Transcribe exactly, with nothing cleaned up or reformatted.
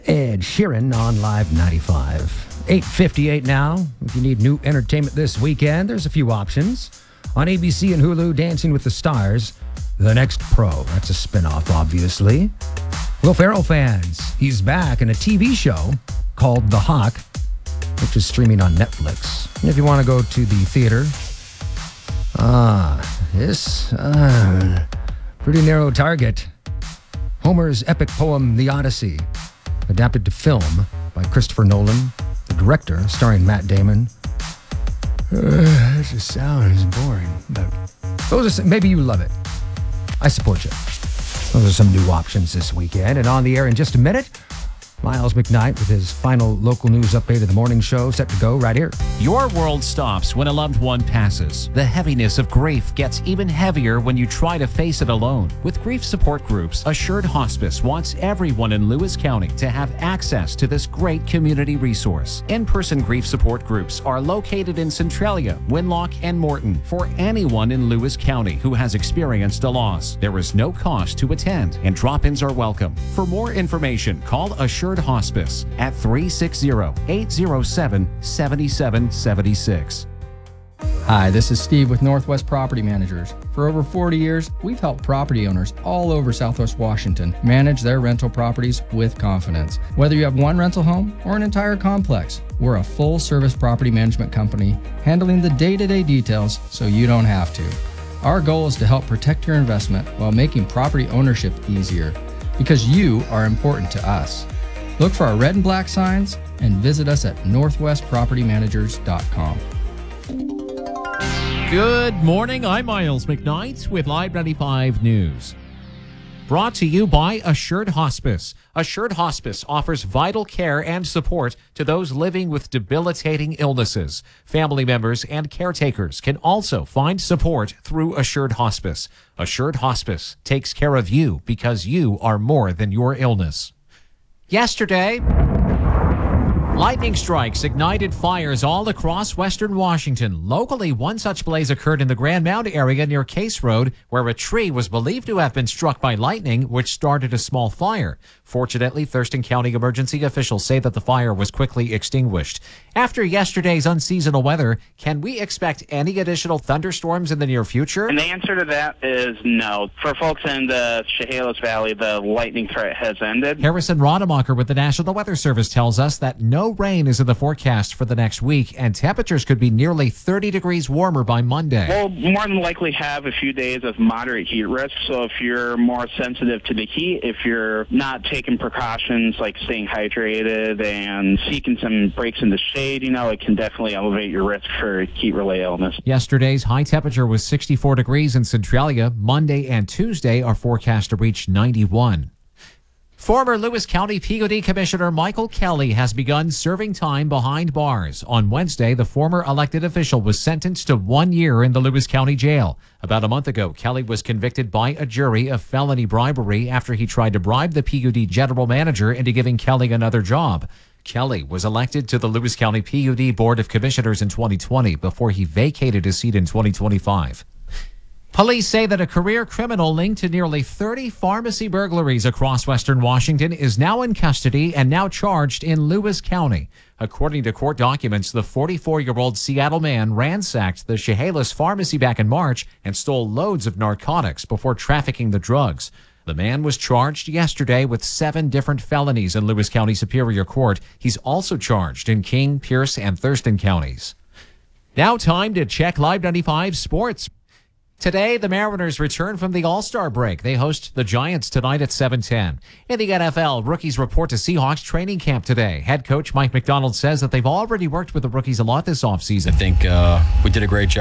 Ed Sheeran on Live ninety-five. eight fifty-eight now. If you need new entertainment this weekend, there's a few options. On A B C and Hulu, Dancing with the Stars, The Next Pro. That's a spinoff, obviously. Will Ferrell fans, he's back in a T V show called The Hawk, which is streaming on Netflix. And if you want to go to the theater, ah, this, uh, pretty narrow target. Homer's epic poem, The Odyssey, adapted to film by Christopher Nolan, the director, starring Matt Damon. Uh, this just sounds boring, but those are, maybe you love it. I support you. Those are some new options this weekend. And on the air in just a minute, Miles McKnight with his final local news update of the morning show, set to go right here. Your world stops when a loved one passes. The heaviness of grief gets even heavier when you try to face it alone. With grief support groups, Assured Hospice wants everyone in Lewis County to have access to this great community resource. In-person grief support groups are located in Centralia, Winlock, and Morton for anyone in Lewis County who has experienced a loss. There is no cost to attend, and drop-ins are welcome. For more information, call Assured Hospice at three six zero, eight zero seven, seven seven seven six. Hi, this is Steve with Northwest Property Managers. For over forty years, we've helped property owners all over Southwest Washington manage their rental properties with confidence. Whether you have one rental home or an entire complex, we're a full-service property management company handling the day-to-day details so you don't have to. Our goal is to help protect your investment while making property ownership easier, because you are important to us. Look for our red and black signs and visit us at northwest property managers dot com. Good morning. I'm Miles McKnight with Live ninety-five News. Brought to you by Assured Hospice. Assured Hospice offers vital care and support to those living with debilitating illnesses. Family members and caretakers can also find support through Assured Hospice. Assured Hospice takes care of you because you are more than your illness. Yesterday, lightning strikes ignited fires all across western Washington. Locally, one such blaze occurred in the Grand Mound area near Case Road, where a tree was believed to have been struck by lightning, which started a small fire. Fortunately, Thurston County emergency officials say that the fire was quickly extinguished. After yesterday's unseasonal weather, can we expect any additional thunderstorms in the near future? And the answer to that is no. For folks in the Chehalis Valley, the lightning threat has ended. Harrison Rodemacher with the National Weather Service tells us that no rain is in the forecast for the next week, and temperatures could be nearly thirty degrees warmer by Monday. We'll more than likely have a few days of moderate heat risk, so if you're more sensitive to the heat, if you're not taking precautions like staying hydrated and seeking some breaks in the shade, you know, it can definitely elevate your risk for heat-related illness. Yesterday's high temperature was sixty-four degrees in Centralia. Monday and Tuesday are forecast to reach ninety-one. Former Lewis County P O D Commissioner Michael Kelly has begun serving time behind bars. On Wednesday, the former elected official was sentenced to one year in the Lewis County Jail. About a month ago, Kelly was convicted by a jury of felony bribery after he tried to bribe the P O D general manager into giving Kelly another job. Kelly was elected to the Lewis County P O D Board of Commissioners in twenty twenty before he vacated his seat in twenty twenty-five. Police say that a career criminal linked to nearly thirty pharmacy burglaries across western Washington is now in custody and now charged in Lewis County. According to court documents, the forty-four-year-old Seattle man ransacked the Chehalis pharmacy back in March and stole loads of narcotics before trafficking the drugs. The man was charged yesterday with seven different felonies in Lewis County Superior Court. He's also charged in King, Pierce, and Thurston counties. Now time to check Live ninety-five Sports. Today, the Mariners return from the All-Star break. They host the Giants tonight at seven ten. In the N F L, rookies report to Seahawks training camp today. Head coach Mike McDonald says that they've already worked with the rookies a lot this offseason. I think uh, we did a great job.